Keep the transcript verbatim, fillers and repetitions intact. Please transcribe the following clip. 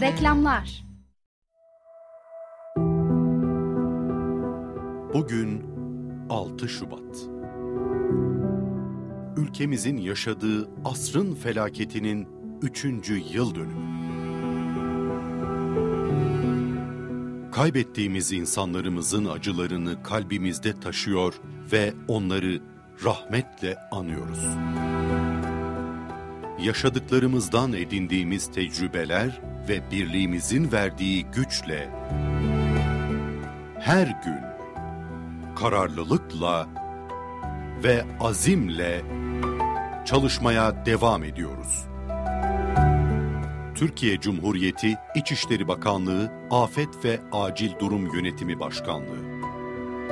Reklamlar. Bugün altı Şubat. Ülkemizin yaşadığı asrın felaketinin üçüncü yıl dönümü. Kaybettiğimiz insanlarımızın acılarını kalbimizde taşıyor ve onları rahmetle anıyoruz. Yaşadıklarımızdan edindiğimiz tecrübeler ve birliğimizin verdiği güçle her gün kararlılıkla ve azimle çalışmaya devam ediyoruz. Türkiye Cumhuriyeti İçişleri Bakanlığı Afet ve Acil Durum Yönetimi Başkanlığı